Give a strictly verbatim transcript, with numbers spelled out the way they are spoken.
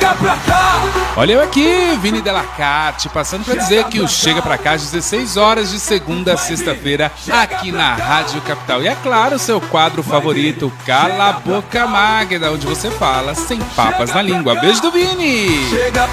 chega pra cá. Olha eu aqui, Vini Delacarte, passando pra dizer que o Chega Pra Cá às dezesseis horas de segunda a sexta-feira aqui na Rádio Capital. E é claro, seu quadro favorito, Cala a Boca Magda, onde você fala sem papas na língua. Beijo do Vini!